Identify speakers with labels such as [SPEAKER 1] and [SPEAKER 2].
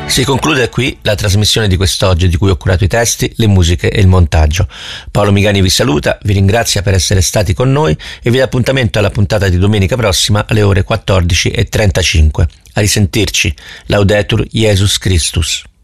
[SPEAKER 1] Si conclude qui la trasmissione di quest'oggi, di cui ho curato i testi, le musiche e il montaggio. Paolo Migani vi saluta, vi ringrazia per essere stati con noi e vi dà appuntamento alla puntata di domenica prossima alle ore 14:35. A risentirci. Laudetur Jesus Christus.